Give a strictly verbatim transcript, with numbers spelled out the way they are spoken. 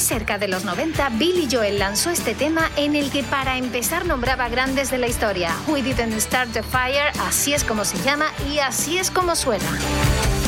cerca de los noventa, Billy Joel lanzó este tema en el que para empezar nombraba grandes de la historia. We Didn't Start the Fire, así es como se llama y así es como suena.